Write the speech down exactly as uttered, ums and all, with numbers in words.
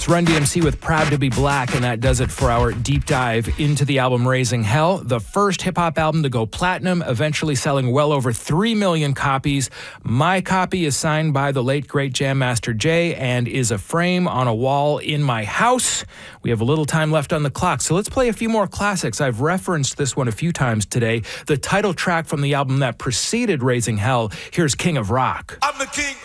It's Run D M C with Proud to Be Black, and that does it for our deep dive into the album Raising Hell, the first hip-hop album to go platinum, eventually selling well over three million copies. My copy is signed by the late, great Jam Master Jay and is a frame on a wall in my house. We have a little time left on the clock, so let's play a few more classics. I've referenced this one a few times today. The title track from the album that preceded Raising Hell. Here's King of Rock. I'm the king